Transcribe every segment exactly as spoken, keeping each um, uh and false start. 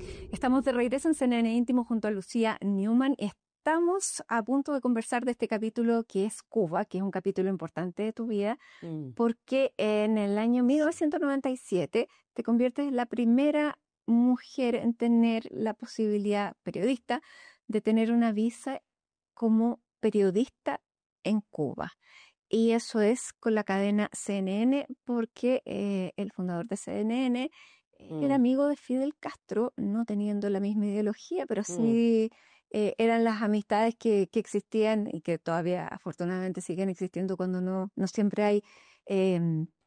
Estamos de regreso en C N N Íntimo junto a Lucía Newman. Estamos a punto de conversar de este capítulo que es Cuba, que es un capítulo importante de tu vida, mm. porque en el año mil novecientos noventa y siete te conviertes en la primera mujer en tener la posibilidad, periodista, de tener una visa como periodista en Cuba. Y eso es con la cadena C N N, porque eh, el fundador de C N N mm. era amigo de Fidel Castro, no teniendo la misma ideología, pero sí mm. eh, eran las amistades que, que existían y que todavía afortunadamente siguen existiendo cuando no, no siempre hay eh,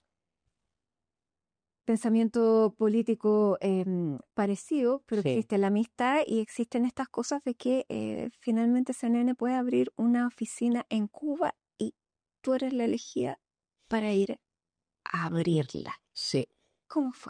pensamiento político eh, parecido, pero sí. existe la amistad y existen estas cosas de que eh, finalmente C N N puede abrir una oficina en Cuba y tú eres la elegida para ir a abrirla. Sí. ¿Cómo fue?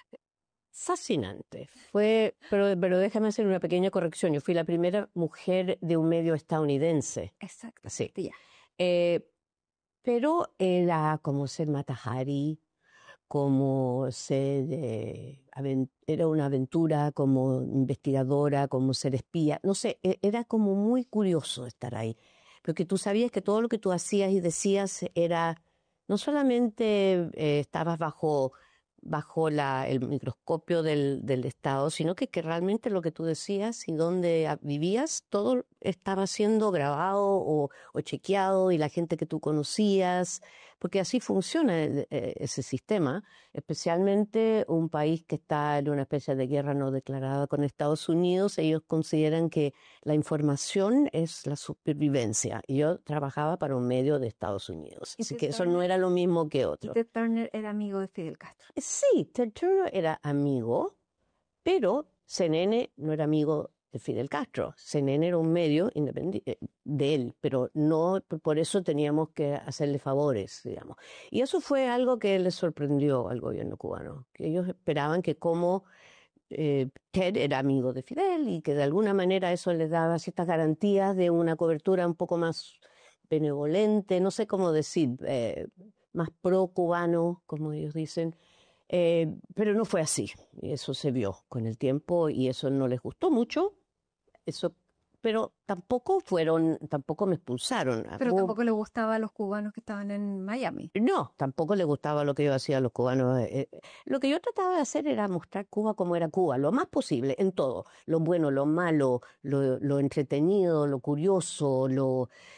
Fascinante. Fue, pero, pero déjame hacer una pequeña corrección. Yo fui la primera mujer de un medio estadounidense. Exacto. Sí. Ya. Eh, pero era como ser Mata Hari, como ser, eh, era una aventura como investigadora, como ser espía. No sé, era como muy curioso estar ahí. Porque tú sabías que todo lo que tú hacías y decías era, no solamente eh, estabas bajo... bajo la, el microscopio del, del Estado, sino que, que realmente lo que tú decías y dónde vivías, todo estaba siendo grabado o, o chequeado y la gente que tú conocías, porque así funciona eh, ese sistema, especialmente un país que está en una especie de guerra no declarada con Estados Unidos. Ellos consideran que la información es la supervivencia y yo trabajaba para un medio de Estados Unidos, así que eso no era lo mismo que otro. ¿Y Ted Turner era amigo de Fidel Castro? Sí, Ted Turner era amigo, pero C N N no era amigo de Fidel Castro. C N N era un medio independiente de él, pero no por eso teníamos que hacerle favores, digamos. Y eso fue algo que les sorprendió al gobierno cubano, que ellos esperaban que como eh, Ted era amigo de Fidel y que de alguna manera eso les daba ciertas garantías de una cobertura un poco más benevolente, no sé cómo decir, eh, más pro-cubano, como ellos dicen. Eh, pero no fue así, y eso se vio con el tiempo y eso no les gustó mucho, eso, pero tampoco fueron, tampoco me expulsaron. Pero Hubo, tampoco le gustaba a los cubanos que estaban en Miami. No, tampoco les gustaba lo que yo hacía a los cubanos. Eh, eh, lo que yo trataba de hacer era mostrar Cuba como era Cuba, lo más posible, en todo, lo bueno, lo malo, lo, lo entretenido, lo curioso, lo,